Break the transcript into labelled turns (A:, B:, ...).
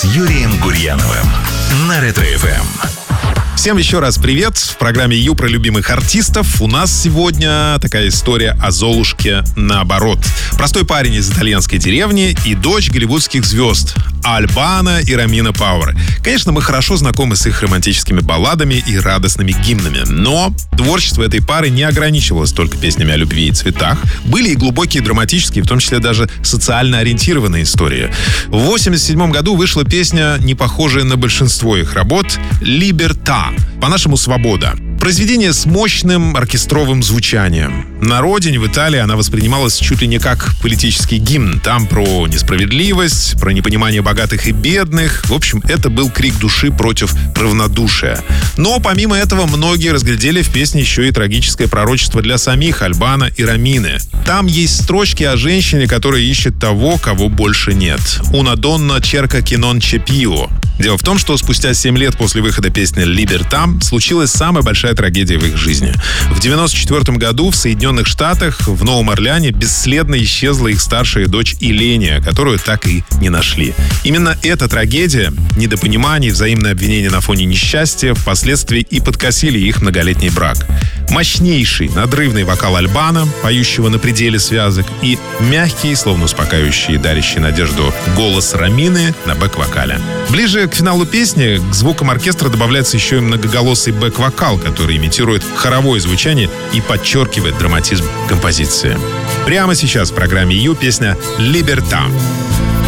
A: Юрием Гурьяновым на Ретро-ФМ.
B: Всем еще раз привет. В программе «Ю» про любимых артистов. У нас сегодня такая история о Золушке наоборот. Простой парень из итальянской деревни и дочь голливудских звезд Альбано и Ромина Пауэр. Конечно, мы хорошо знакомы с их романтическими балладами и радостными гимнами. Но творчество этой пары не ограничивалось только песнями о любви и цветах. Были и глубокие драматические, в том числе даже социально ориентированные истории. В 1987 году вышла песня, не похожая на большинство их работ, «Либерта», по-нашему «Свобода». Произведение с мощным оркестровым звучанием. На родине, в Италии, она воспринималась чуть ли не как политический гимн. Там про несправедливость, про непонимание богатых и бедных. В общем, это был крик души против равнодушия. Но помимо этого, многие разглядели в песне еще и трагическое пророчество для самих Альбано и Ромины. Там есть строчки о женщине, которая ищет того, кого больше нет. «Una donna cerca chi non c'è più». Дело в том, что спустя 7 лет после выхода песни «Либерта» случилась самая большая трагедия в их жизни. В 1994 году в Соединенных Штатах, в Новом Орлеане, бесследно исчезла их старшая дочь Иления, которую так и не нашли. Именно эта трагедия, недопонимание, взаимное обвинение на фоне несчастья впоследствии и подкосили их многолетний брак. Мощнейший, надрывный вокал Альбано, поющего на пределе связок, и мягкий, словно успокаивающий и дарящий надежду голос Ромины на бэк-вокале. Ближе к финалу песни к звукам оркестра добавляется еще и многоголосый бэк-вокал, который имитирует хоровое звучание и подчеркивает драматизм композиции. Прямо сейчас в программе «Ю» песня «Либерта».